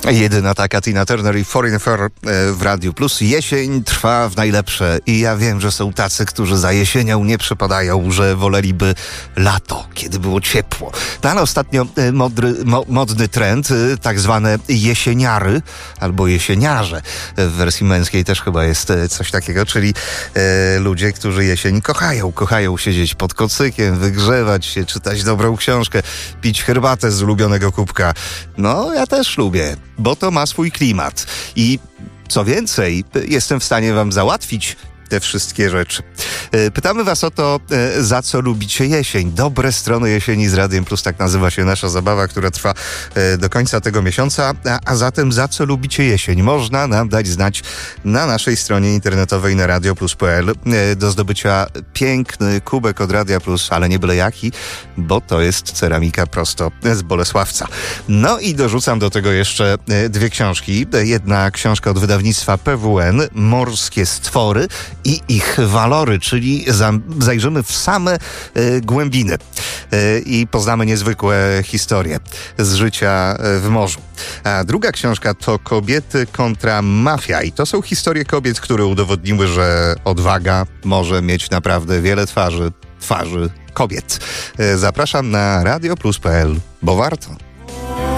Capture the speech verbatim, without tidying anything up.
Jedyna taka Tina Turner i Foreign Affair w Radiu Plus. Jesień trwa w najlepsze i ja wiem, że są tacy, którzy za jesienią nie przepadają, że woleliby lato, kiedy było ciepło. No ale ostatnio modry, mo, modny trend, tak zwane jesieniary albo jesieniarze. W wersji męskiej też chyba jest coś takiego, czyli e, ludzie, którzy jesień kochają. Kochają siedzieć pod kocykiem, wygrzewać się, czytać dobrą książkę, pić herbatę z ulubionego kubka. No, ja też lubię, bo to ma swój klimat. I co więcej, jestem w stanie wam załatwić te wszystkie rzeczy. Pytamy was o to, za co lubicie jesień. Dobre strony jesieni z Radiem Plus, tak nazywa się nasza zabawa, która trwa do końca tego miesiąca. A zatem za co lubicie jesień? Można nam dać znać na naszej stronie internetowej na radioplus kropka p l. Do zdobycia piękny kubek od Radia Plus, ale nie byle jaki, bo to jest ceramika prosto z Bolesławca. No i dorzucam do tego jeszcze dwie książki. Jedna książka od wydawnictwa P W N, Morskie stwory i ich walory, czyli za, zajrzymy w same y, głębiny y, i poznamy niezwykłe historie z życia y, w morzu. A druga książka to Kobiety kontra mafia i to są historie kobiet, które udowodniły, że odwaga może mieć naprawdę wiele twarzy, twarzy kobiet. Y, zapraszam na radioplus kropka p l, bo warto.